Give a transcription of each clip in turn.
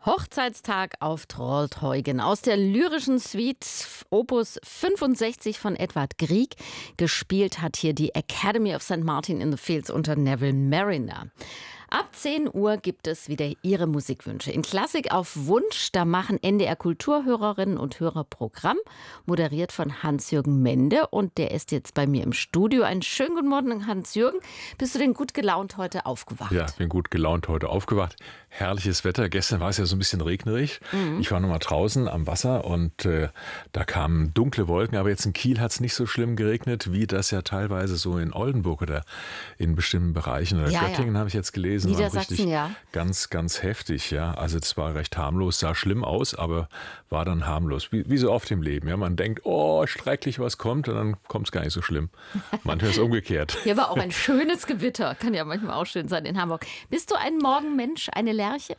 Hochzeitstag auf Trollteugen aus der lyrischen Suite Opus 65 von Edvard Grieg. Gespielt hat hier die Academy of St. Martin in the Fields unter Neville Marriner. Ab 10 Uhr gibt es wieder Ihre Musikwünsche. In Klassik auf Wunsch, da machen NDR Kulturhörerinnen und Hörer Programm, moderiert von Hans-Jürgen Mende. Und der ist jetzt bei mir im Studio. Einen schönen guten Morgen, Hans-Jürgen. Bist du denn gut gelaunt heute aufgewacht? Ja, ich bin gut gelaunt heute aufgewacht. Herrliches Wetter. Gestern war es ja so ein bisschen regnerisch. Ich war noch mal draußen am Wasser und da kamen dunkle Wolken. Aber jetzt in Kiel hat es nicht so schlimm geregnet, wie das ja teilweise so in Oldenburg oder in bestimmten Bereichen. Oder Göttingen habe ich jetzt gelesen. Niedersachsen, ja. Ganz, ganz heftig, ja. Also es war recht harmlos, sah schlimm aus, aber war dann harmlos. Wie so oft im Leben, ja. Man denkt, oh, schrecklich, was kommt, und dann kommt es gar nicht so schlimm. Manchmal ist es umgekehrt. Hier war auch ein schönes Gewitter. Kann ja manchmal auch schön sein in Hamburg. Bist du ein Morgenmensch, eine Lerche?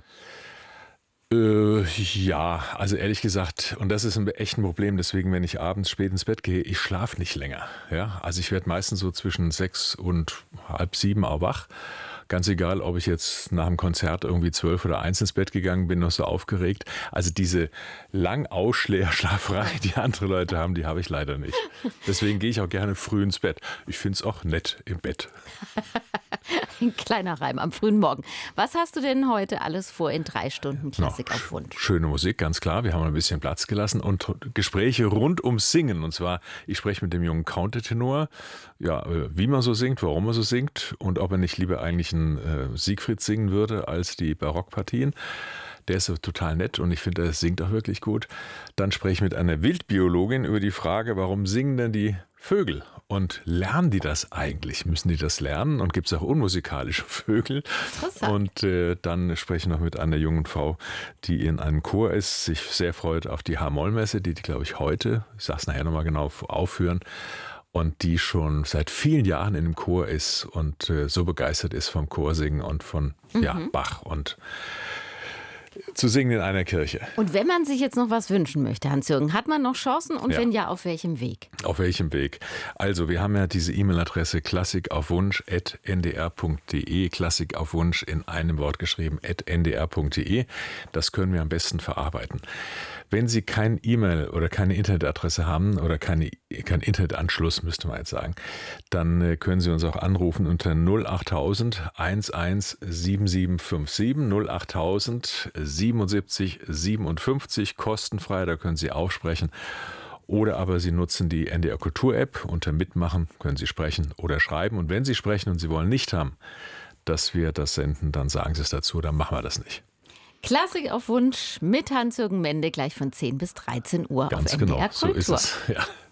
Ja, also ehrlich gesagt, und das ist echt ein Problem, deswegen, wenn ich abends spät ins Bett gehe, ich schlafe nicht länger. Ja? Also ich werde meistens so zwischen 6 und halb 7 auch wach. Ganz egal, ob ich jetzt nach dem Konzert irgendwie 12 oder 1 ins Bett gegangen bin, noch so aufgeregt. Also diese Lang-Ausschläferschlaferei, die andere Leute haben, die habe ich leider nicht. Deswegen gehe ich auch gerne früh ins Bett. Ich finde es auch nett im Bett. Ein kleiner Reim am frühen Morgen. Was hast du denn heute alles vor in 3 Stunden Klassik auf Wunsch? Schöne Musik, ganz klar. Wir haben ein bisschen Platz gelassen und Gespräche rund ums Singen. Und zwar, ich spreche mit dem jungen Countertenor, ja, wie man so singt, warum er so singt und ob er nicht lieber eigentlich einen Siegfried singen würde als die Barockpartien. Der ist total nett und ich finde, er singt auch wirklich gut. Dann spreche ich mit einer Wildbiologin über die Frage, warum singen denn die Vögel? Und lernen die das eigentlich? Müssen die das lernen? Und gibt es auch unmusikalische Vögel? Interessant. Und dann spreche ich noch mit einer jungen Frau, die in einem Chor ist, sich sehr freut auf die H-Moll-Messe, die glaube ich heute, ich sage es nachher nochmal genau, aufführen. Und die schon seit vielen Jahren in dem Chor ist und so begeistert ist vom Chorsingen und von Bach und zu singen in einer Kirche. Und wenn man sich jetzt noch was wünschen möchte, Hans-Jürgen, hat man noch Chancen? Und wenn ja, auf welchem Weg? Auf welchem Weg? Also, wir haben ja diese E-Mail-Adresse klassikaufwunsch@ndr.de, Klassikaufwunsch in einem Wort geschrieben, @ndr.de. Das können wir am besten verarbeiten. Wenn Sie kein E-Mail oder keine Internetadresse haben oder kein Internetanschluss, müsste man jetzt sagen, dann können Sie uns auch anrufen unter 08000 11 7757 08000 77 57, kostenfrei, da können Sie aufsprechen. Oder aber Sie nutzen die NDR Kultur App, unter Mitmachen können Sie sprechen oder schreiben. Und wenn Sie sprechen und Sie wollen nicht haben, dass wir das senden, dann sagen Sie es dazu, dann machen wir das nicht. Klassik auf Wunsch mit Hans-Jürgen Mende gleich von 10 bis 13 Uhr Ganz auf genau, NDR Kultur. so ist es. Ja.